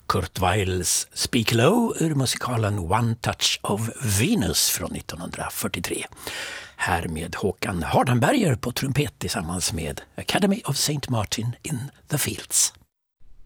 Kurt Weils Speak Low ur musikalen One Touch of Venus från 1943. Här med Håkan Hardenberger på trumpet tillsammans med Academy of St. Martin in the Fields.